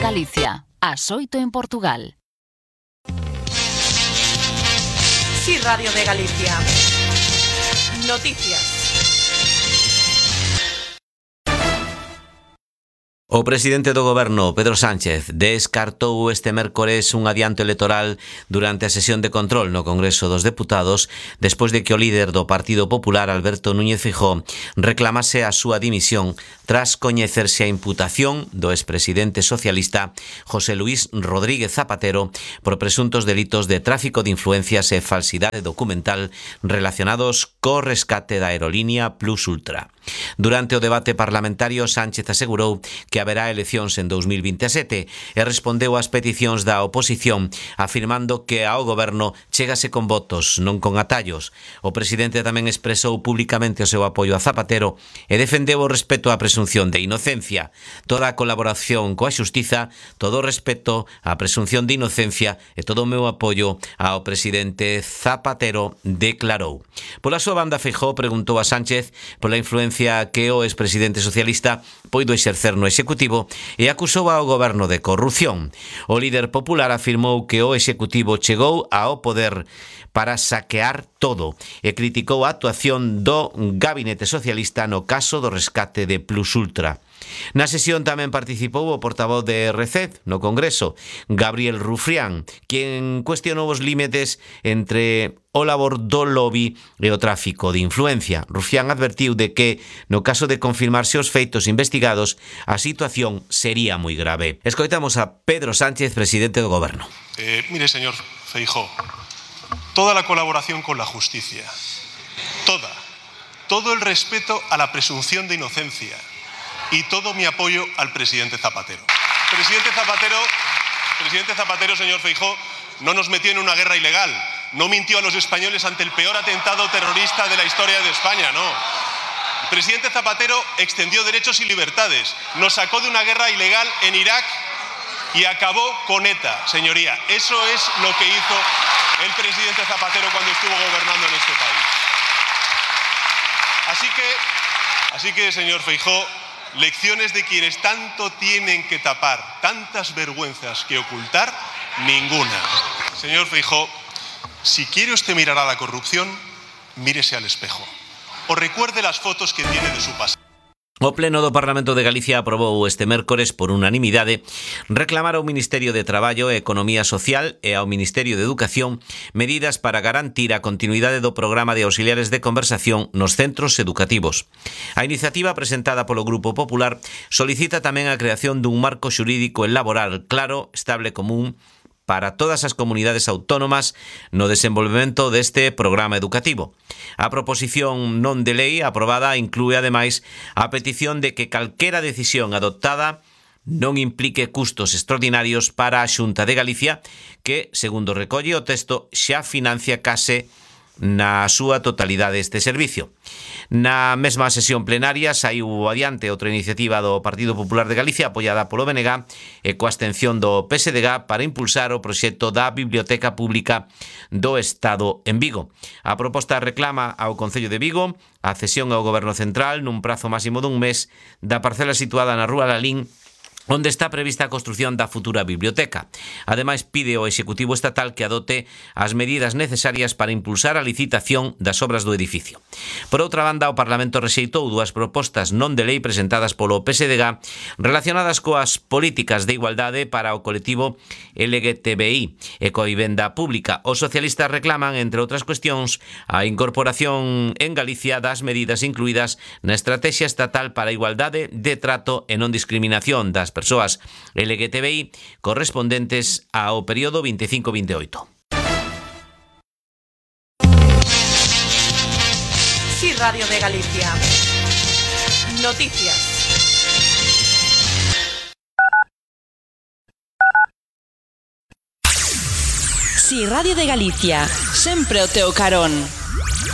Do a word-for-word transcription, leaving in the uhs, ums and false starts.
Galicia, ás oito en Portugal. Sí, Radio de Galicia. Noticias. O presidente do Goberno, Pedro Sánchez, descartou este mércores un adianto electoral durante a sesión de control no Congreso dos Deputados despois de que o líder do Partido Popular, Alberto Núñez Feijóo, reclamase a súa dimisión tras coñecerse a imputación do expresidente socialista José Luís Rodríguez Zapatero por presuntos delitos de tráfico de influencias e falsidade documental relacionados co rescate da aerolínea Plus Ultra. Durante o debate parlamentario, Sánchez asegurou que haberá eleccións en dos mil veintisiete e respondeu ás peticións da oposición afirmando que ao goberno chégase con votos, non con atallos. O presidente tamén expresou públicamente o seu apoio a Zapatero e defendeu o respeto á presunción de inocencia. Toda a colaboración coa xustiza, todo o respeto á presunción de inocencia e todo o meu apoio ao presidente Zapatero, declarou. Pola súa banda, Feijóo preguntou a Sánchez pola influencia que o expresidente socialista poido exercer no Executivo e acusou ao goberno de corrupción. O líder popular afirmou que o Executivo chegou ao poder para saquear todo e criticou a actuación do gabinete socialista no caso do rescate de Plus Ultra. Na sesión tamén participou o portavoz de R C E D no Congreso, Gabriel Rufián, quen cuestionou os límites entre o labor do lobby e o tráfico de influencia. Rufián advertiu de que, no caso de confirmarse os feitos investigados, a situación sería moi grave. Escoitamos a Pedro Sánchez, presidente do Goberno. Eh, mire, señor Feijóo, toda la colaboración con la justicia, toda, todo el respeto a la presunción de inocencia y todo mi apoyo al presidente Zapatero. Presidente Zapatero, presidente Zapatero, señor Feijóo, no nos metió en una guerra ilegal, no mintió a los españoles ante el peor atentado terrorista de la historia de España, no. El presidente Zapatero extendió derechos y libertades, nos sacó de una guerra ilegal en Irak y acabó con ETA, señoría. Eso es lo que hizo el presidente Zapatero cuando estuvo gobernando en este país. Así que, así que, señor Feijóo, lecciones de quienes tanto tienen que tapar, tantas vergüenzas que ocultar, ninguna. Señor Feijóo, si quiere usted mirar a la corrupción, mírese al espejo. O recuerde las fotos que tiene de su pasado. O Pleno do Parlamento de Galicia aprobou este mércores por unanimidade reclamar ao Ministerio de Traballo e Economía Social e ao Ministerio de Educación medidas para garantir a continuidade do programa de auxiliares de conversación nos centros educativos. A iniciativa presentada polo Grupo Popular solicita tamén a creación dun marco xurídico e laboral claro, estable e común para todas as comunidades autónomas no desenvolvemento deste programa educativo. A proposición non de lei aprobada inclúe ademais a petición de que calquera decisión adoptada non implique custos extraordinarios para a Xunta de Galicia, que, segundo recolle o texto, xa financia case na súa totalidade este servicio. Na mesma sesión plenaria saiu adiante outra iniciativa do Partido Popular de Galicia apoiada polo B N G e coa abstención do P S D G para impulsar o proxecto da Biblioteca Pública do Estado en Vigo. A proposta reclama ao Concello de Vigo a cesión ao Goberno Central nun prazo máximo dun mes da parcela situada na Rúa Lalín onde está prevista a construción da futura biblioteca. Ademais, pide ao Executivo Estatal que adote as medidas necesarias para impulsar a licitación das obras do edificio. Por outra banda, o Parlamento rexeitou dúas propostas non de lei presentadas polo P S D G relacionadas coas políticas de igualdade para o colectivo L G T B I e coa vivenda pública. Os socialistas reclaman, entre outras cuestións, a incorporación en Galicia das medidas incluídas na Estrategia Estatal para a Igualdade de Trato e Non Discriminación das persoas L G T B I correspondentes ao período veinticinco veintiocho. Sí, Radio de Galicia. Noticias. Sí, Radio de Galicia, sempre o teu carón.